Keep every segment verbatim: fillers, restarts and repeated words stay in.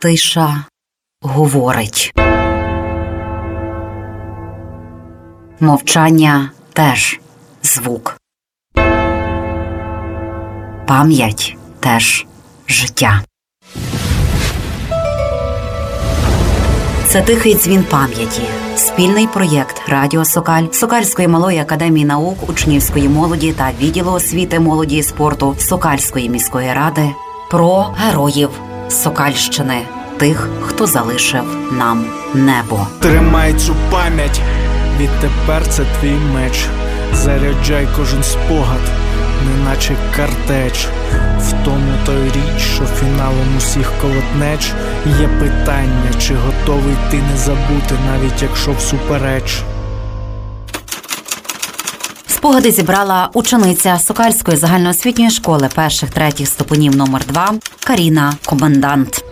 Тиша говорить. Мовчання теж звук. Пам'ять теж життя. Це тихий дзвін пам'яті. Спільний проєкт Радіо Сокаль, Сокальської малої академії наук, учнівської молоді та відділу освіти, молоді і спорту Сокальської міської ради про героїв Сокальщини, тих, хто залишив нам небо. Тримай цю пам'ять, відтепер це твій меч. Заряджай кожен спогад, неначе картеч. В тому той річ, що фіналом усіх колотнеч. Є питання, чи готовий ти не забути, навіть якщо всупереч. Спогади зібрала учениця Сокальської загальноосвітньої школи перших-третіх ступенів номер два Каріна Комендант.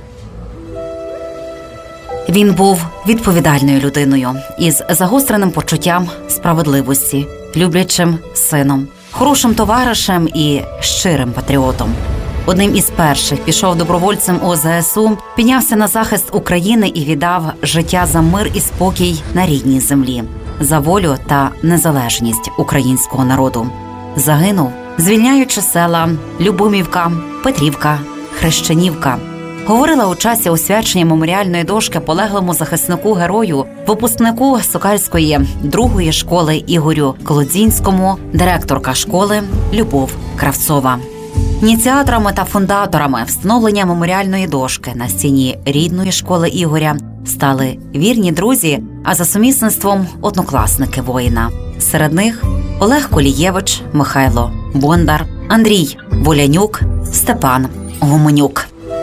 Він був відповідальною людиною із загостреним почуттям справедливості, люблячим сином, хорошим товаришем і щирим патріотом. Одним із перших пішов добровольцем у зе ес у, піднявся на захист України і віддав життя за мир і спокій на рідній землі, за волю та незалежність українського народу. Загинув, звільняючи села Любомівка, Петрівка, Хрещенівка. Говорила у часі освячення меморіальної дошки полеглому захиснику-герою, випускнику Сокальської другої школи Ігорю Колодзінському, директорка школи Любов Кравцова. Ініціаторами та фундаторами встановлення меморіальної дошки на стіні рідної школи Ігоря стали вірні друзі, а за сумісництвом однокласники воїна. Серед них Олег Колієвич, Михайло Бондар, Андрій Волянюк, Степан Гуменюк.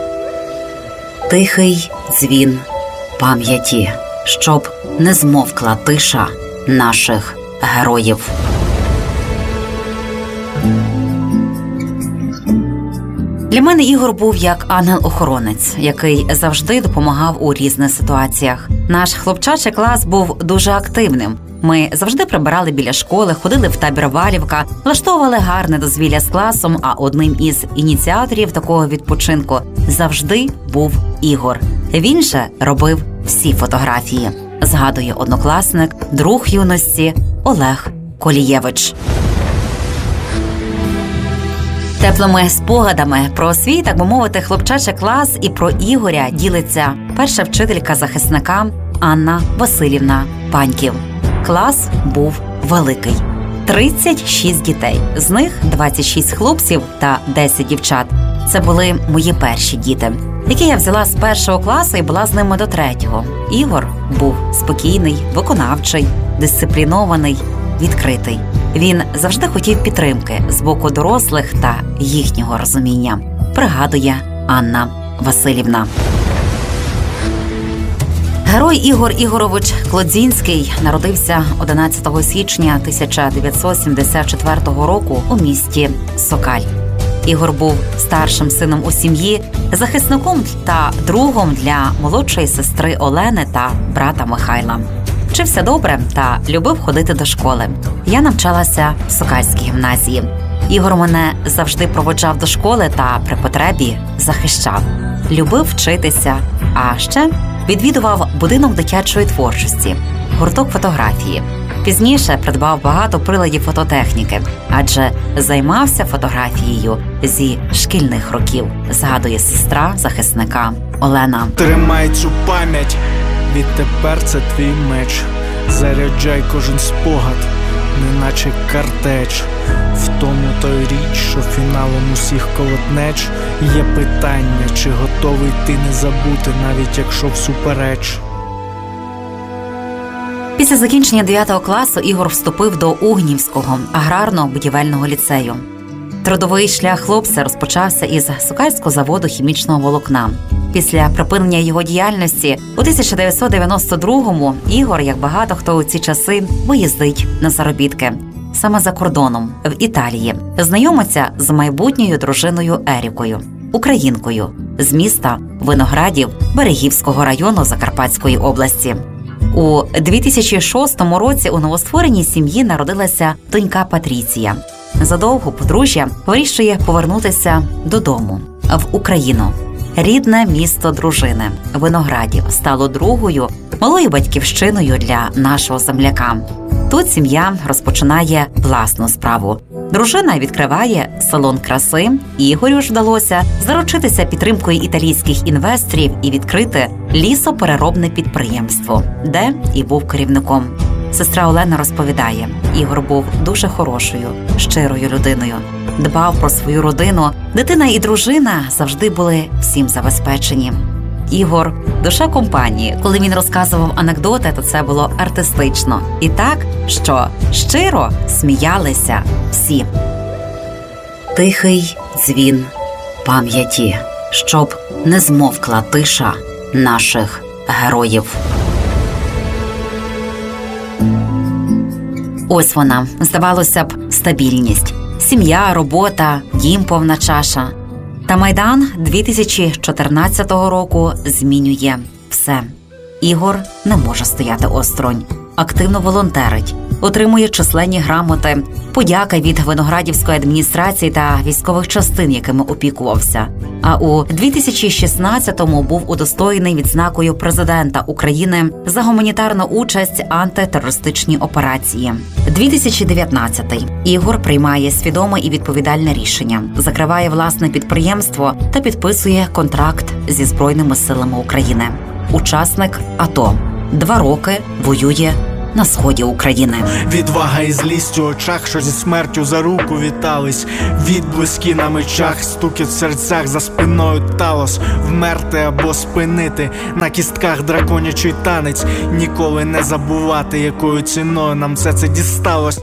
Тихий дзвін пам'яті, щоб не змовкла тиша наших героїв. Для мене Ігор був як ангел-охоронець, який завжди допомагав у різних ситуаціях. Наш хлопчачий клас був дуже активним. Ми завжди прибирали біля школи, ходили в табір Валівка, влаштовували гарне дозвілля з класом, а одним із ініціаторів такого відпочинку завжди був Ігор. Він же робив всі фотографії, згадує однокласник, друг юності Олег Колієвич. Теплими спогадами про свій, так би мовити, хлопчачий клас і про Ігоря ділиться перша вчителька захисника Анна Василівна Паньків. Клас був великий – тридцять шість дітей, з них двадцять шість хлопців та десять дівчат. Це були мої перші діти, які я взяла з першого класу і була з ними до третього. Ігор був спокійний, виконавчий, дисциплінований, відкритий. Він завжди хотів підтримки з боку дорослих та їхнього розуміння, пригадує Анна Василівна. Герой Ігор Ігорович Колодзінський народився одинадцятого січня тисяча дев'ятсот сімдесят четвертого року у місті Сокаль. Ігор був старшим сином у сім'ї, захисником та другом для молодшої сестри Олени та брата Михайла. Вчився добре та любив ходити до школи. Я навчалася в Сокальській гімназії. Ігор мене завжди проводжав до школи та при потребі захищав. Любив вчитися, а ще відвідував будинок дитячої творчості, гурток фотографії. Пізніше придбав багато приладів фототехніки, адже займався фотографією зі шкільних років, згадує сестра захисника Олена. Тримай цю пам'ять, відтепер це твій меч. Заряджай кожен спогад, неначе картеч. В тому той річ, що фіналом усіх колотнеч. Є питання, чи готовий ти не забути, навіть якщо всупереч. Після закінчення дев'ятого класу Ігор вступив до Угнівського аграрно-будівельного ліцею. Трудовий шлях хлопця розпочався із Сокальського заводу хімічного волокна. Після припинення його діяльності у тисяча дев'ятсот дев'яносто другому Ігор, як багато хто у ці часи, виїздить на заробітки. Саме за кордоном, в Італії, знайомиться з майбутньою дружиною Ерікою, українкою, з міста Виноградів Берегівського району Закарпатської області. У дві тисячі шостому році у новоствореній сім'ї народилася донька Патріція. Задовго подружжя вирішує повернутися додому, в Україну. Рідне місто дружини Виноградів стало другою малою батьківщиною для нашого земляка. Тут сім'я розпочинає власну справу. Дружина відкриває салон краси. Ігорю ж вдалося заручитися підтримкою італійських інвесторів і відкрити лісопереробне підприємство, де і був керівником. Сестра Олена розповідає, Ігор був дуже хорошою, щирою людиною. Дбав про свою родину. Дитина і дружина завжди були всім забезпечені. Ігор – душа компанії. Коли він розказував анекдоти, то це було артистично. І так, що щиро сміялися всі. Тихий дзвін пам'яті, щоб не змовкла тиша наших героїв. Ось вона, здавалося б, стабільність. Сім'я, робота, дім повна чаша. Та Майдан дві тисячі чотирнадцятого року змінює все. Ігор не може стояти осторонь. Активно волонтерить, отримує численні грамоти, подяка від Виноградівської адміністрації та військових частин, якими опікувався. А у дві тисячі шістнадцятому був удостоєний відзнакою президента України за гуманітарну участь в антитерористичній операції. дві тисячі дев'ятнадцятий. Ігор приймає свідоме і відповідальне рішення, закриває власне підприємство та підписує контракт зі Збройними силами України. Учасник АТО. Два роки воює на сході України. Відвага і злість у очах, що зі смертю за руку вітались. Відблиски на мечах, стукіт в серцях, за спиною талос. Вмерти або спинити, на кістках драконячий танець. Ніколи не забувати, якою ціною нам все це дісталось.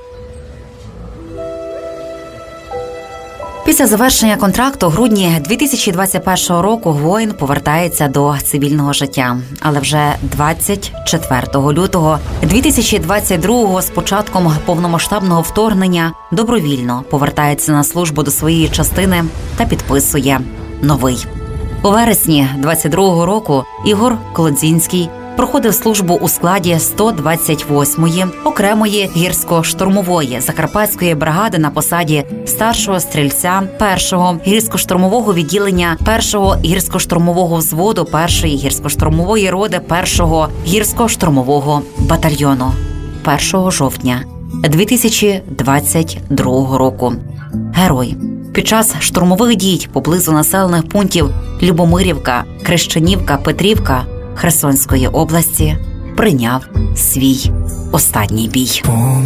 Після завершення контракту в грудні дві тисячі двадцять першого року воїн повертається до цивільного життя. Але вже двадцять четвертого лютого дві тисячі двадцять другого з початком повномасштабного вторгнення добровільно повертається на службу до своєї частини та підписує новий. У вересні двадцять другого року Ігор Колодзінський проходив службу у складі сто двадцять восьмої окремої гірсько-штурмової закарпатської бригади на посаді старшого стрільця першого гірсько-штурмового відділення першого гірсько-штурмового взводу першої гірсько-штурмової роти першого гірсько-штурмового батальйону першого жовтня дві тисячі двадцять другого року. Герой під час штурмових дій поблизу населених пунктів Любомирівка, Крещенівка, Петрівка Херсонської області прийняв свій останній бій.